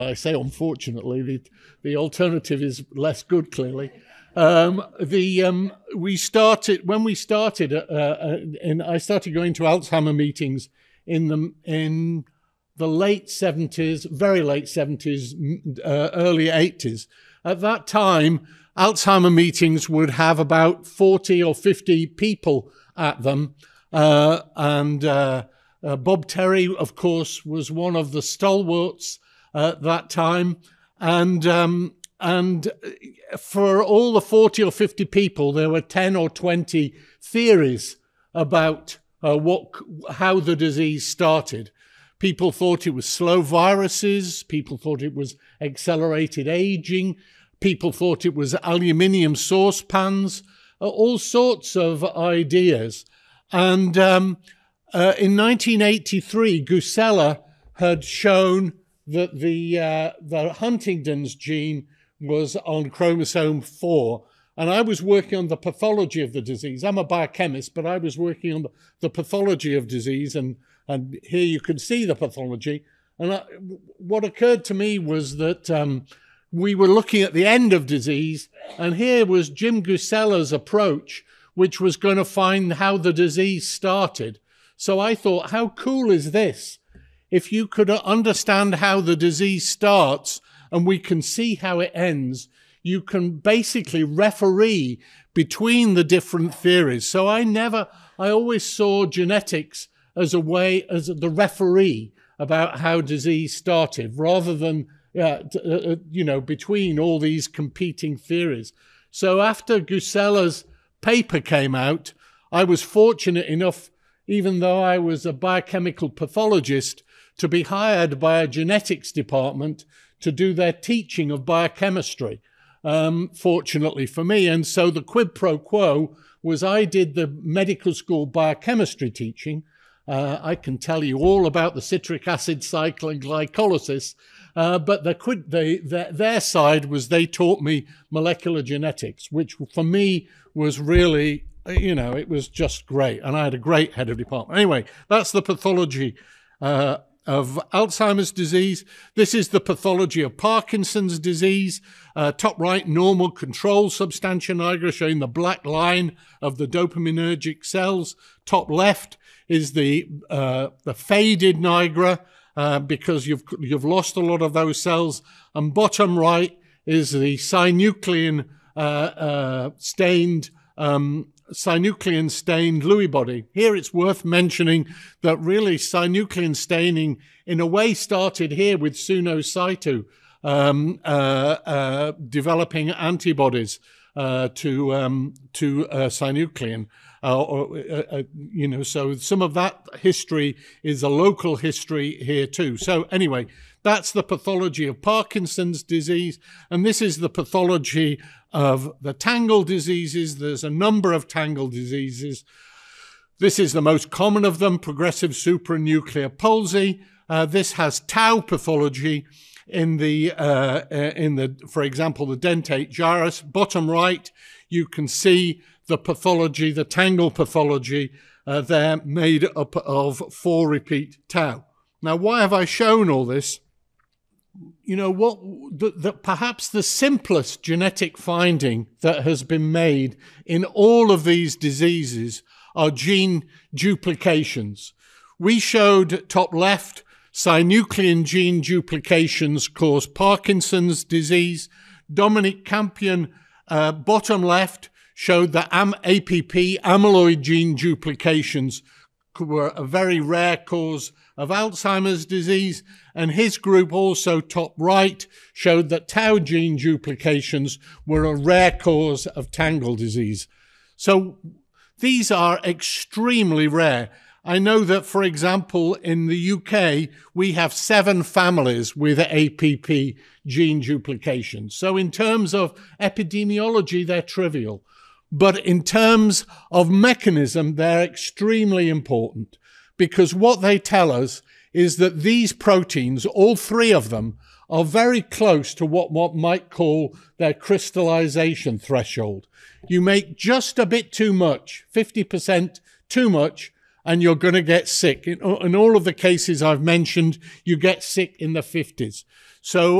I say unfortunately, the alternative is less good, clearly. We started when we started, and I started going to Alzheimer meetings in the late 70s, very late 70s, early 80s. At that time, Alzheimer meetings would have about 40 or 50 people at them, and Bob Terry, of course, was one of the stalwarts at that time, and for all the 40 or 50 people, there were 10 or 20 theories about how the disease started. People thought it was slow viruses. People thought it was accelerated aging. People thought it was aluminium saucepans. All sorts of ideas. And in 1983, Gusella had shown that the Huntington's gene was on chromosome 4. And I was working on the pathology of the disease. I'm a biochemist, but I was working on the pathology of disease. And here you can see the pathology. And what occurred to me was that we were looking at the end of disease. And here was Jim Gusella's approach, which was going to find how the disease started. So I thought, how cool is this? If you could understand how the disease starts and we can see how it ends, you can basically referee between the different theories. So I always saw genetics as the referee about how disease started, rather than, between all these competing theories. So after Gusella's paper came out, I was fortunate enough, even though I was a biochemical pathologist, to be hired by a genetics department to do their teaching of biochemistry, fortunately for me. And so the quid pro quo was I did the medical school biochemistry teaching. I can tell you all about the citric acid cycle and glycolysis, but their side was they taught me molecular genetics, which for me was really, it was just great. And I had a great head of department. Anyway, that's the pathology of Alzheimer's disease. This is the pathology of Parkinson's disease. Top right, normal control substantia nigra, showing the black line of the dopaminergic cells. Top left is the faded nigra, because you've lost a lot of those cells. And bottom right is the synuclein stained Lewy body. Here it's worth mentioning that really synuclein staining in a way started here with Suno Saito developing antibodies to synuclein. So some of that history is a local history here too. So anyway, that's the pathology of Parkinson's disease. And this is the pathology of the tangle diseases. There's a number of tangle diseases. This is the most common of them, progressive supranuclear palsy. This has tau pathology in for example, the dentate gyrus. Bottom right, you can see the pathology, the tangle pathology, they're made up of 4-repeat tau. Now, why have I shown all this? Perhaps the simplest genetic finding that has been made in all of these diseases are gene duplications. We showed, top left, synuclein gene duplications cause Parkinson's disease. Dominic Campion, bottom left, showed that APP, amyloid gene duplications, were a very rare cause of Alzheimer's disease. And his group also, top right, showed that tau gene duplications were a rare cause of tangle disease. So these are extremely rare. I know that, for example, in the UK, we have 7 families with APP gene duplications. So in terms of epidemiology, they're trivial. But in terms of mechanism, they're extremely important, because what they tell us is that these proteins, all 3 of them, are very close to what one might call their crystallization threshold. You make just a bit too much, 50% too much, and you're going to get sick. In all of the cases I've mentioned, you get sick in the 50s. So